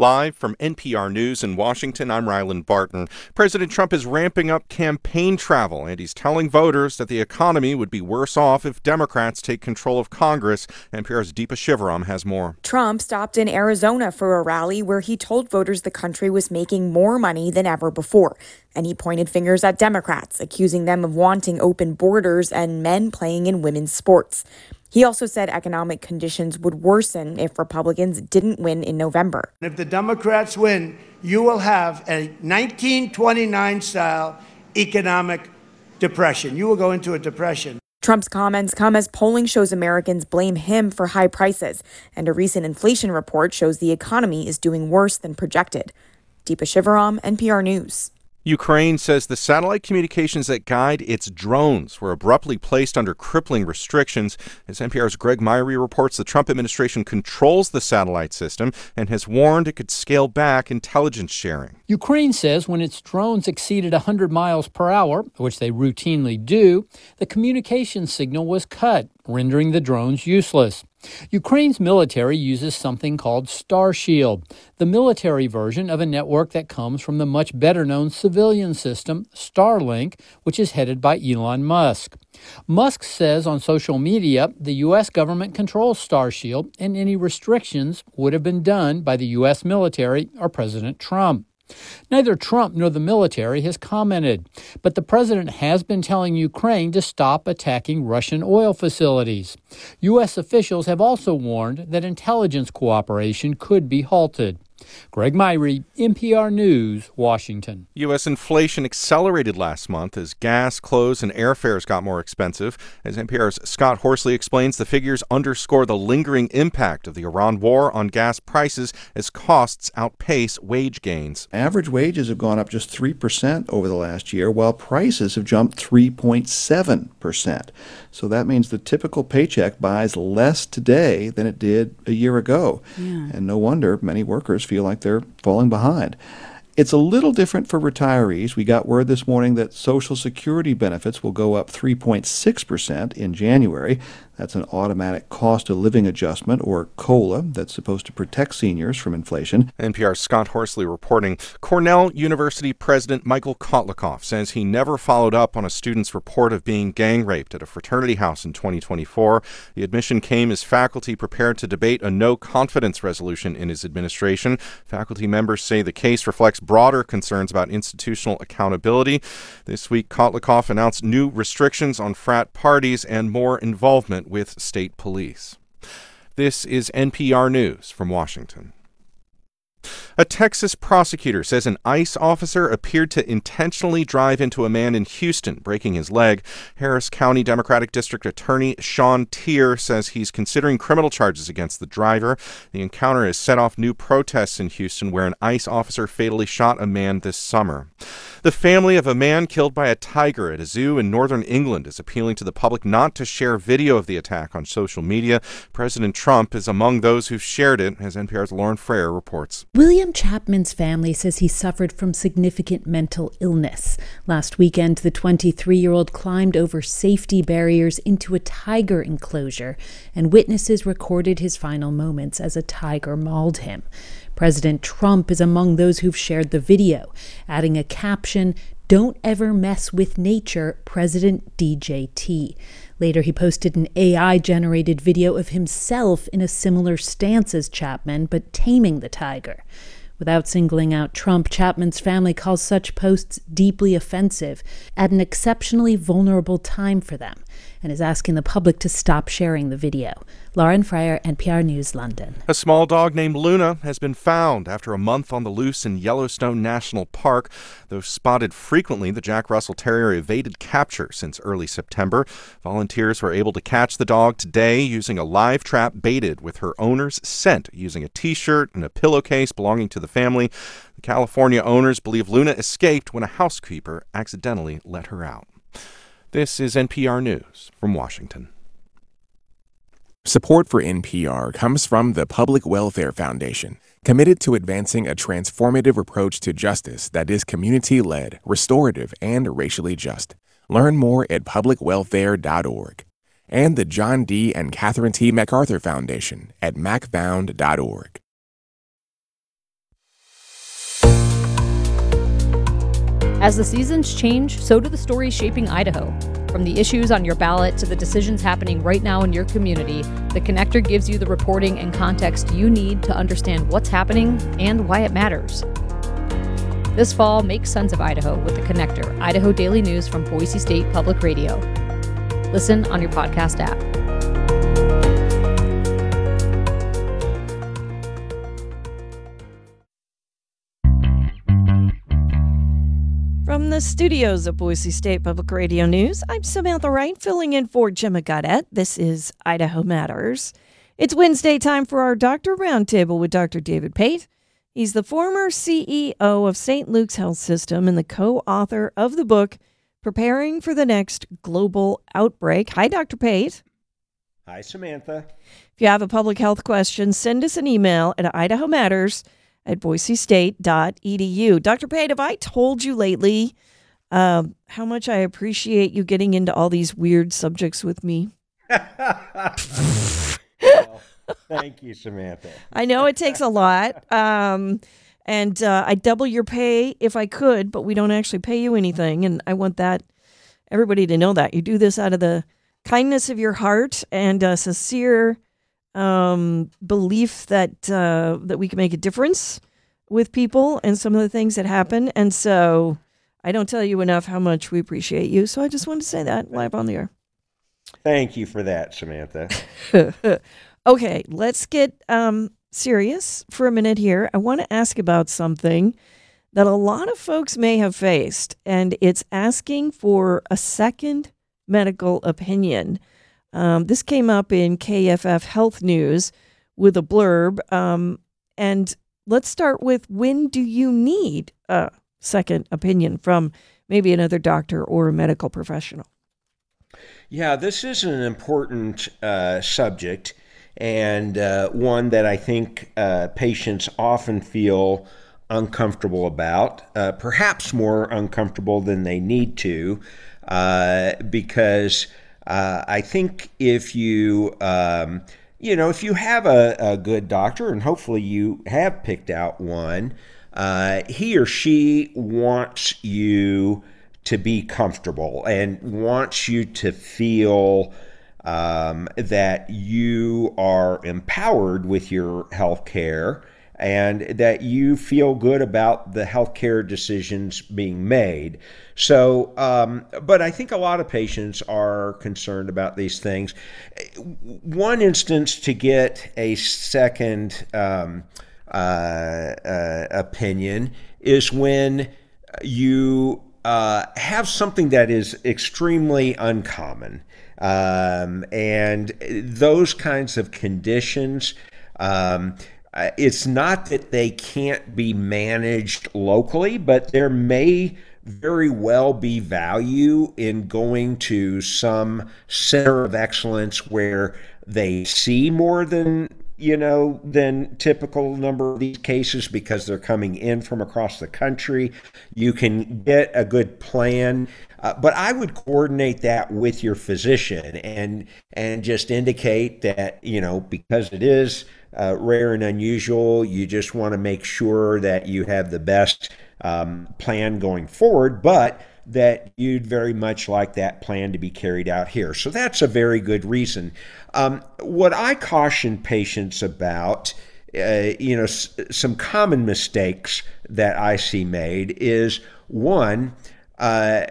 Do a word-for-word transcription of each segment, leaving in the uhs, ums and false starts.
Live from N P R News in Washington, I'm Ryland Barton. President Trump is ramping up campaign travel, and he's telling voters that the economy would be worse off if Democrats take control of Congress. N P R's Deepa Shivaram has more. Trump stopped in Arizona for a rally where he told voters the country was making more money than ever before. And he pointed fingers at Democrats, accusing them of wanting open borders and men playing in women's sports. He also said economic conditions would worsen if Republicans didn't win in November. If the Democrats win, you will have a nineteen twenty-nine style economic depression. You will go into a depression. Trump's comments come as polling shows Americans blame him for high prices, and a recent inflation report shows the economy is doing worse than projected. Deepa Shivaram, N P R News. Ukraine says the satellite communications that guide its drones were abruptly placed under crippling restrictions. As N P R's Greg Myrie reports, the Trump administration controls the satellite system and has warned it could scale back intelligence sharing. Ukraine says when its drones exceeded one hundred miles per hour, which they routinely do, the communication signal was cut, rendering the drones useless. Ukraine's military uses something called Starshield, the military version of a network that comes from the much better-known civilian system, Starlink, which is headed by Elon Musk. Musk says on social media the U S government controls Starshield, and any restrictions would have been done by the U S military or President Trump. Neither Trump nor the military has commented, but the president has been telling Ukraine to stop attacking Russian oil facilities. U S officials have also warned that intelligence cooperation could be halted. Greg Myrie, N P R News, Washington. U S inflation accelerated last month as gas, clothes, and airfares got more expensive. As N P R's Scott Horsley explains, the figures underscore the lingering impact of the Iran war on gas prices as costs outpace wage gains. Average wages have gone up just three percent over the last year, while prices have jumped three point seven percent. So that means the typical paycheck buys less today than it did a year ago. Yeah. And no wonder many workers feel like they're falling behind. It's a little different for retirees. We got word this morning that Social Security benefits will go up three point six percent in January. That's an automatic cost of living adjustment, or COLA, that's supposed to protect seniors from inflation. N P R's Scott Horsley reporting. Cornell University President Michael Kotlikoff says he never followed up on a student's report of being gang raped at a fraternity house in twenty twenty-four. The admission came as faculty prepared to debate a no-confidence resolution in his administration. Faculty members say the case reflects broader concerns about institutional accountability. This week, Kotlikoff announced new restrictions on frat parties and more involvement with state police. This is N P R News from Washington. A Texas prosecutor says an ICE officer appeared to intentionally drive into a man in Houston, breaking his leg. Harris County Democratic District Attorney Sean Tier says he's considering criminal charges against the driver. The encounter has set off new protests in Houston, where an ICE officer fatally shot a man this summer. The family of a man killed by a tiger at a zoo in northern England is appealing to the public not to share video of the attack on social media. President Trump is among those who've shared it, as N P R's Lauren Frayer reports. William Chapman's family says he suffered from significant mental illness. Last weekend, the twenty-three-year-old climbed over safety barriers into a tiger enclosure, and witnesses recorded his final moments as a tiger mauled him. President Trump is among those who've shared the video, adding a caption, "Don't ever mess with nature, President D J T." Later, he posted an A I-generated video of himself in a similar stance as Chapman, but taming the tiger. Without singling out Trump, Chapman's family calls such posts deeply offensive at an exceptionally vulnerable time for them, and is asking the public to stop sharing the video. Lauren Frayer, N P R News, London. A small dog named Luna has been found after a month on the loose in Yellowstone National Park. Though spotted frequently, the Jack Russell Terrier evaded capture since early September. Volunteers were able to catch the dog today using a live trap baited with her owner's scent, using a T-shirt and a pillowcase belonging to the family. The California owners believe Luna escaped when a housekeeper accidentally let her out. This is N P R News from Washington. Support for N P R comes from the Public Welfare Foundation, committed to advancing a transformative approach to justice that is community-led, restorative, and racially just. Learn more at public welfare dot org. And the John D. and Catherine T. MacArthur Foundation at mac found dot org. As the seasons change, so do the stories shaping Idaho. From the issues on your ballot to the decisions happening right now in your community, The Connector gives you the reporting and context you need to understand what's happening and why it matters. This fall, make sense of Idaho with The Connector, Idaho Daily News from Boise State Public Radio. Listen on your podcast app. From the studios of Boise State Public Radio News, I'm Samantha Wright, filling in for Gemma Gaudette. This is Idaho Matters. It's Wednesday time for our Doctor Roundtable with Doctor David Pate. He's the former C E O of Saint Luke's Health System and the co-author of the book, Preparing for the Next Global Outbreak. Hi, Doctor Pate. Hi, Samantha. If you have a public health question, send us an email at Idaho Matters at boise state dot e d u. Doctor Pate, have I told you lately um, how much I appreciate you getting into all these weird subjects with me? Well, thank you, Samantha. I know it takes a lot, um, and uh, I'd double your pay if I could, but we don't actually pay you anything, and I want that everybody to know that. You do this out of the kindness of your heart and a sincere um, belief that uh, that we can make a difference with people and some of the things that happen. And so I don't tell you enough how much we appreciate you. So I just wanted to say that live on the air. Thank you for that, Samantha. Okay, let's get um, serious for a minute here. I want to ask about something that a lot of folks may have faced, and it's asking for a second medical opinion. Um, this came up in K F F Health News with a blurb. Um, and let's start with, when do you need a second opinion from maybe another doctor or a medical professional? Yeah, this is an important uh, subject, and uh, one that I think uh, patients often feel uncomfortable about, uh, perhaps more uncomfortable than they need to, uh, because uh, I think if you, um, you know, if you have a, a good doctor, and hopefully you have picked out one, uh, he or she wants you to be comfortable and wants you to feel um, that you are empowered with your health care and that you feel good about the healthcare decisions being made. So, um, but I think a lot of patients are concerned about these things. One instance to get a second um, uh, uh, opinion is when you uh, have something that is extremely uncommon. Um, and those kinds of conditions, um, Uh, it's not that they can't be managed locally, but there may very well be value in going to some center of excellence where they see more than, you know, than typical number of these cases because they're coming in from across the country. You can get a good plan. Uh, but I would coordinate that with your physician and and just indicate that, you know, because it is uh, rare and unusual, you just want to make sure that you have the best um, plan going forward, but that you'd very much like that plan to be carried out here. So that's a very good reason. Um, what I caution patients about, uh, you know, s- some common mistakes that I see made is, one, uh,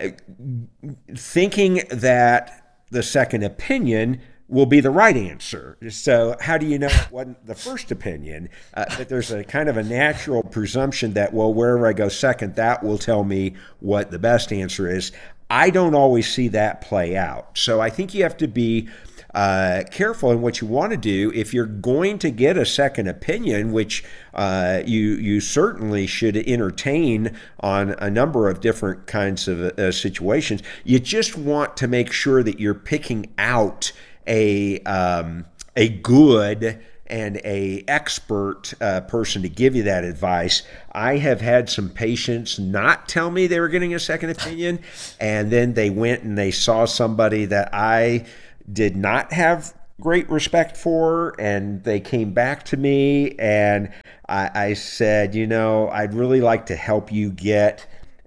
thinking that the second opinion will be the right answer. So how do you know it wasn't the first opinion? Uh, that there's a kind of a natural presumption that, well, wherever I go second, that will tell me what the best answer is. I don't always see that play out. So I think you have to be uh, careful in what you want to do. If you're going to get a second opinion, which uh, you you certainly should entertain on a number of different kinds of uh, situations, you just want to make sure that you're picking out a um, a good and a expert uh, person to give you that advice. I have had some patients not tell me they were getting a second opinion, and then they went and they saw somebody that I did not have great respect for, and they came back to me, and I, I said, you know, I'd really like to help you get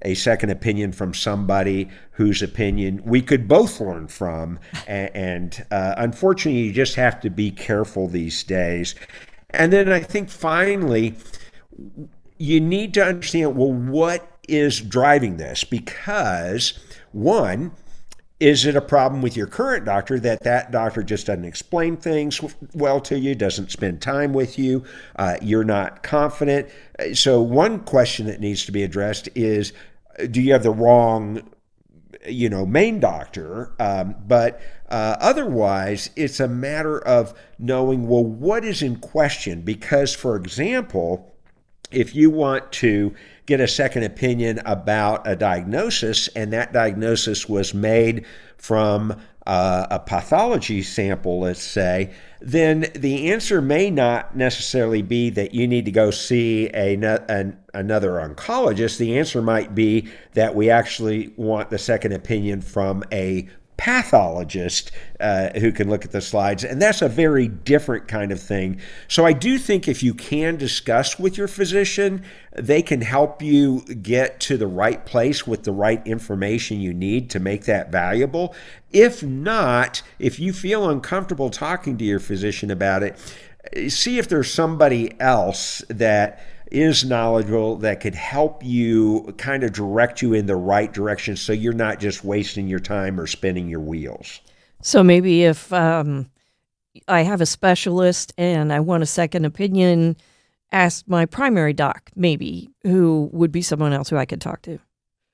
a second opinion from somebody whose opinion we could both learn from. And, and uh, unfortunately, you just have to be careful these days. And then I think finally, you need to understand, well, what is driving this? Because one, is it a problem with your current doctor that that doctor just doesn't explain things well to you, doesn't spend time with you, uh, you're not confident? So one question that needs to be addressed is, do you have the wrong, you know, main doctor? Um, but uh, otherwise, it's a matter of knowing, well, what is in question? Because, for example, if you want to get a second opinion about a diagnosis, and that diagnosis was made from uh, a pathology sample, let's say, then the answer may not necessarily be that you need to go see a, an, another oncologist. The answer might be that we actually want the second opinion from a pathologist uh, who can look at the slides, and that's a very different kind of thing. So I do think if you can discuss with your physician, they can help you get to the right place with the right information you need to make that valuable. If not, if you feel uncomfortable talking to your physician about it, see if there's somebody else that is knowledgeable that could help you kind of direct you in the right direction so you're not just wasting your time or spinning your wheels. So maybe if um, I have a specialist and I want a second opinion, ask my primary doc, maybe, who would be someone else who I could talk to.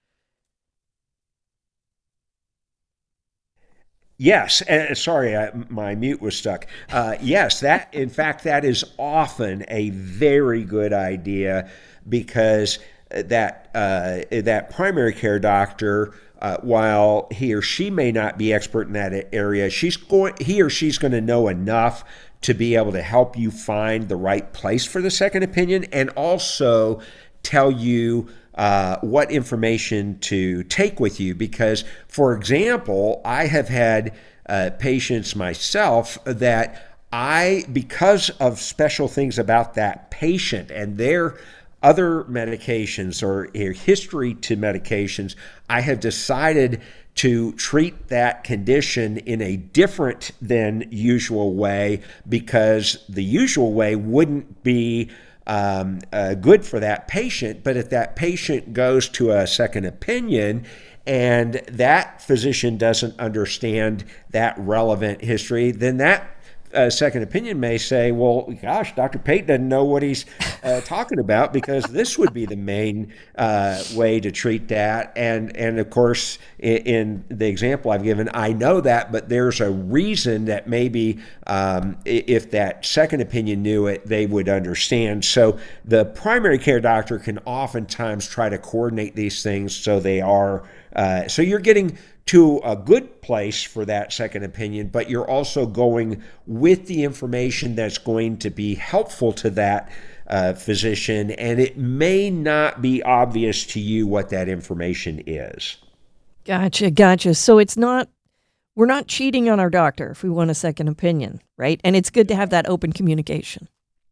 Yes. Uh, sorry, I, my mute was stuck. Uh, yes, that, in fact, that is often a very good idea, because that uh, that primary care doctor, uh, while he or she may not be expert in that area, she's going, he or she's going to know enough to be able to help you find the right place for the second opinion, and also tell you Uh, what information to take with you. Because, for example, I have had uh, patients myself that I, because of special things about that patient and their other medications or their history to medications, I have decided to treat that condition in a different than usual way, because the usual way wouldn't be Um, uh, good for that patient. But if that patient goes to a second opinion and that physician doesn't understand that relevant history, then that uh, second opinion may say, well, gosh, Doctor Pate doesn't know what he's uh, talking about, because this would be the main uh, way to treat that. And, and of course, in, in the example I've given, I know that, but there's a reason that maybe um, if that second opinion knew it, they would understand. So the primary care doctor can oftentimes try to coordinate these things so they are, uh, so you're getting to a good place for that second opinion, but you're also going with the information that's going to be helpful to that uh, physician, and it may not be obvious to you what that information is. Gotcha, gotcha. So it's not, we're not cheating on our doctor if we want a second opinion, right? And it's good to have that open communication.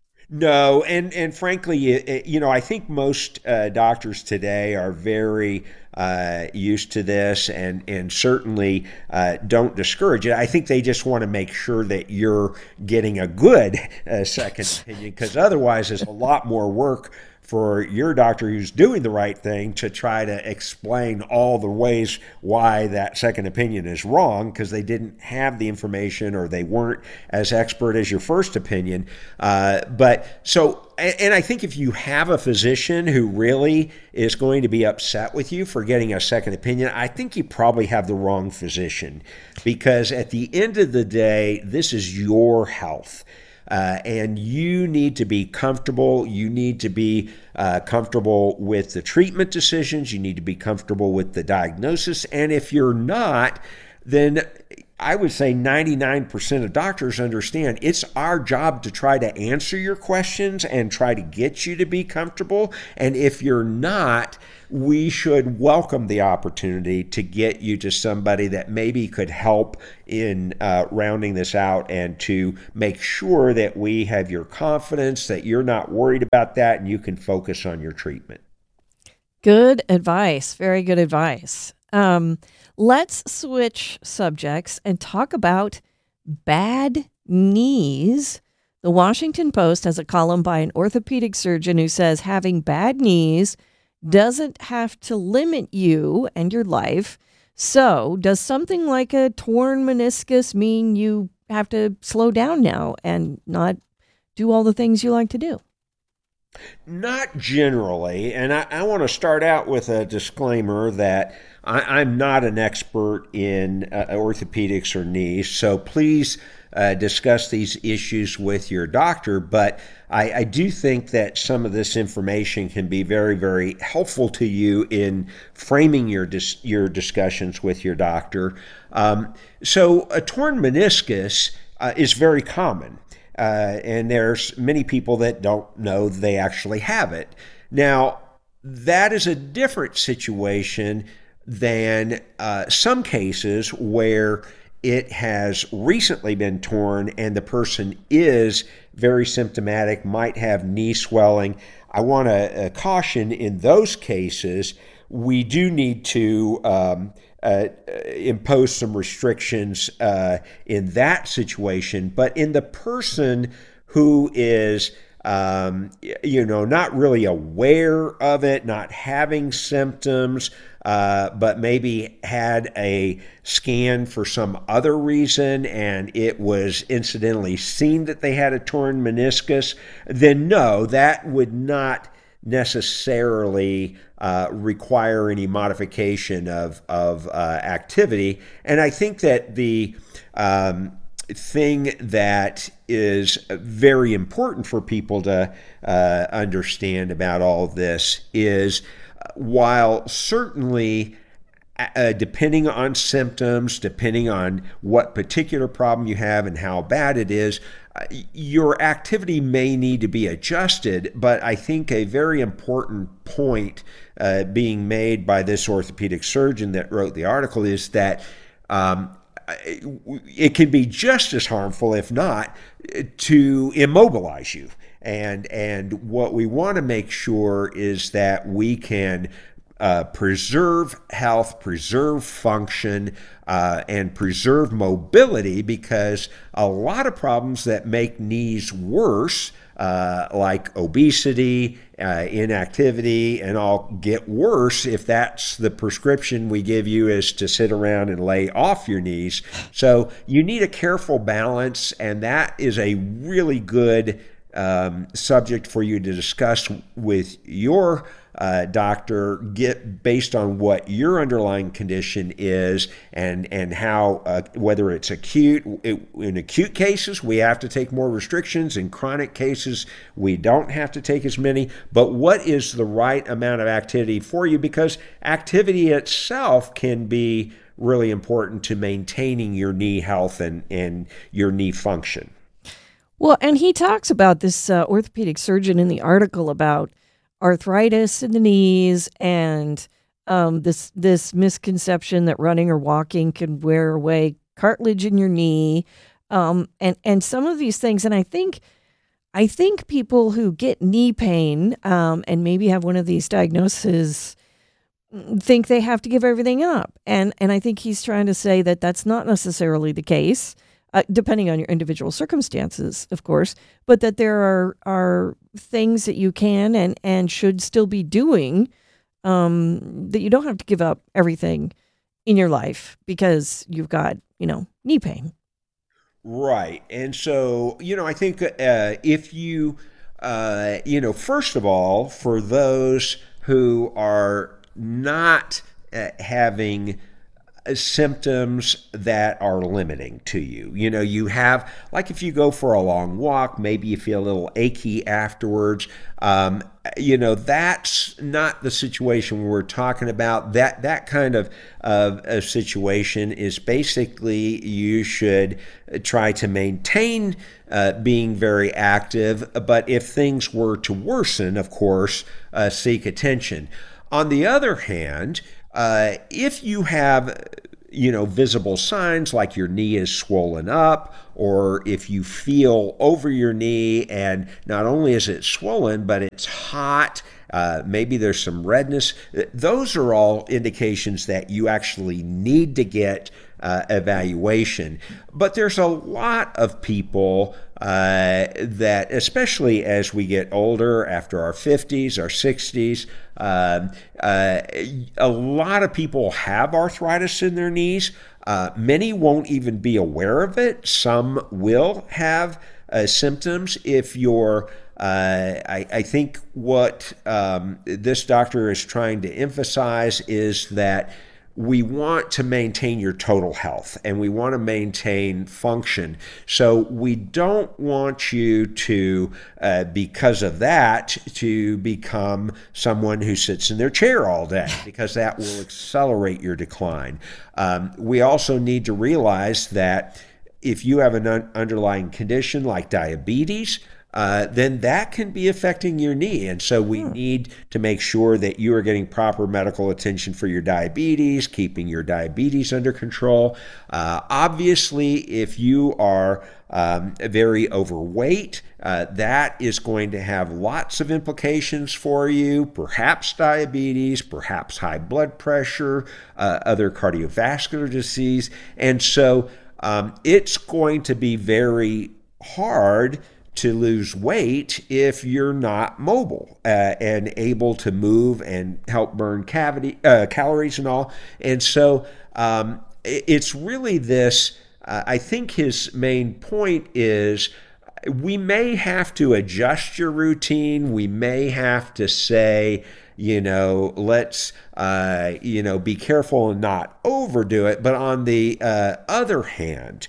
No, and and frankly, it, you know, I think most uh, doctors today are very uh, used to this, and and certainly uh, don't discourage it. I think they just want to make sure that you're getting a good uh, second opinion, because otherwise, it's a lot more work for your doctor who's doing the right thing to try to explain all the ways why that second opinion is wrong, because they didn't have the information or they weren't as expert as your first opinion. Uh, but so, and I think if you have a physician who really is going to be upset with you for getting a second opinion, I think you probably have the wrong physician, because at the end of the day, this is your health. Uh, and you need to be comfortable. You need to be uh, comfortable with the treatment decisions. You need to be comfortable with the diagnosis. And if you're not, then I would say ninety-nine percent of doctors understand it's our job to try to answer your questions and try to get you to be comfortable. And if you're not, we should welcome the opportunity to get you to somebody that maybe could help in uh, rounding this out, and to make sure that we have your confidence, that you're not worried about that, and you can focus on your treatment. Good advice. Very good advice. Um, let's switch subjects and talk about bad knees. The Washington Post has a column by an orthopedic surgeon who says having bad knees doesn't have to limit you and your life. So, does something like a torn meniscus mean you have to slow down now and not do all the things you like to do? Not generally, and I, I want to start out with a disclaimer that I, I'm not an expert in uh, orthopedics or knees, so please uh, discuss these issues with your doctor, but I, I do think that some of this information can be very, very helpful to you in framing your dis- your discussions with your doctor. Um, so a torn meniscus uh, is very common. Uh, and there's many people that don't know they actually have it. Now, that is a different situation than uh, some cases where it has recently been torn and the person is very symptomatic, might have knee swelling. I want to uh, caution in those cases, we do need to um, Uh, impose some restrictions uh, in that situation. But in the person who is, um, you know, not really aware of it, not having symptoms, uh, but maybe had a scan for some other reason and it was incidentally seen that they had a torn meniscus, then no, that would not necessarily uh, require any modification of, of uh, activity. And I think that the um, thing that is very important for people to uh, understand about all of this is while certainly Uh, depending on symptoms, depending on what particular problem you have and how bad it is, uh, your activity may need to be adjusted. But I think a very important point uh, being made by this orthopedic surgeon that wrote the article is that um, it can be just as harmful, if not, to immobilize you. And, and what we want to make sure is that we can Uh, preserve health, preserve function, uh, and preserve mobility, because a lot of problems that make knees worse, uh, like obesity, uh, inactivity, and all get worse if that's the prescription we give you is to sit around and lay off your knees. So you need a careful balance, and that is a really good um, subject for you to discuss with your Uh, doctor, get based on what your underlying condition is and and how uh, whether it's acute. It, in acute cases we have to take more restrictions. In chronic cases we don't have to take as many. But what is the right amount of activity for you? Because activity itself can be really important to maintaining your knee health and and your knee function. Well, and he talks about this uh, orthopedic surgeon in the article about arthritis in the knees and um, this this misconception that running or walking can wear away cartilage in your knee, um, and and some of these things. And I think I think people who get knee pain um, and maybe have one of these diagnoses think they have to give everything up, and and I think he's trying to say that that's not necessarily the case. Uh, depending on your individual circumstances, of course, but that there are are things that you can and, and should still be doing, um, that you don't have to give up everything in your life because you've got, you know, knee pain. Right. And so, you know, I think uh, if you, uh, you know, first of all, for those who are not uh, having symptoms that are limiting to you. You know, you have, like if you go for a long walk, maybe you feel a little achy afterwards. Um, you know, that's not the situation we're talking about. That that kind of, of a situation is basically you should try to maintain uh, being very active, but if things were to worsen, of course, uh, seek attention. On the other hand, Uh, if you have you know, visible signs like your knee is swollen up, or if you feel over your knee and not only is it swollen, but it's hot, uh, maybe there's some redness, those are all indications that you actually need to get uh, evaluation. But there's a lot of people uh, that, especially as we get older, after our fifties, our sixties, uh, uh, a lot of people have arthritis in their knees. Uh, many won't even be aware of it. Some will have uh, symptoms. If you're, uh, I, I think what um, this doctor is trying to emphasize is that we want to maintain your total health and we want to maintain function. So we don't want you to, uh, because of that, to become someone who sits in their chair all day, because that will accelerate your decline. Um, we also need to realize that if you have an un- underlying condition like diabetes, Uh, then that can be affecting your knee. And so we hmm. need to make sure that you are getting proper medical attention for your diabetes, keeping your diabetes under control. Uh, obviously, if you are um, very overweight, uh, that is going to have lots of implications for you, perhaps diabetes, perhaps high blood pressure, uh, other cardiovascular disease. And so um, it's going to be very hard to lose weight if you're not mobile uh, and able to move and help burn cavity uh, calories and all. And so um, it's really this, uh, I think his main point is we may have to adjust your routine. We may have to say, you know, let's, uh, you know, be careful and not overdo it. But on the uh, other hand,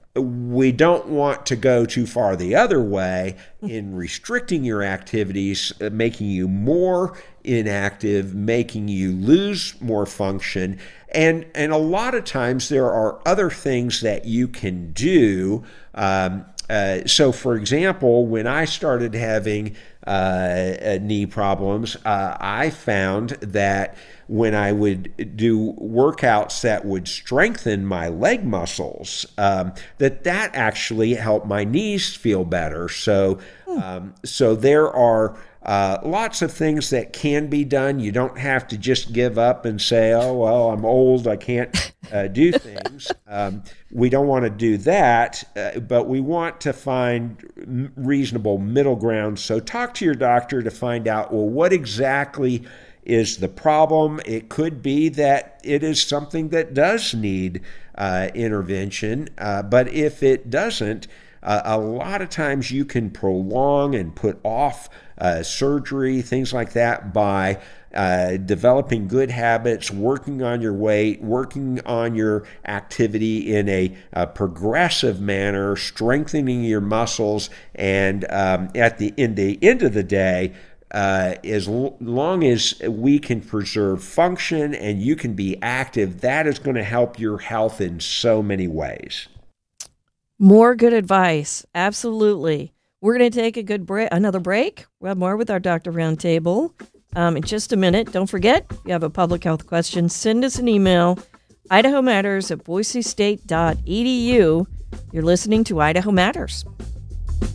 we don't want to go too far the other way in restricting your activities, making you more inactive, making you lose more function. And, and a lot of times there are other things that you can do. Um, uh, so, for example, when I started having uh, knee problems, uh, I found that when I would do workouts that would strengthen my leg muscles, um, that that actually helped my knees feel better. So, um, so there are uh, lots of things that can be done. You don't have to just give up and say, oh, well, I'm old, I can't uh, do things. Um, we don't want to do that, uh, but we want to find reasonable middle ground. So talk to your doctor to find out, well, what exactly is the problem? It could be that it is something that does need uh, intervention, uh, but if it doesn't, uh, a lot of times you can prolong and put off uh, surgery, things like that, by uh, developing good habits, working on your weight, working on your activity in a, a progressive manner, strengthening your muscles, and um, at the, in the end of the day, Uh, as l- long as we can preserve function and you can be active, that is going to help your health in so many ways. More good advice. Absolutely. We're going to take a good break, another break. We'll have more with our Doctor Roundtable um, in just a minute. Don't forget, if you have a public health question, send us an email, idaho matters at boise state dot e d u. You're listening to Idaho Matters.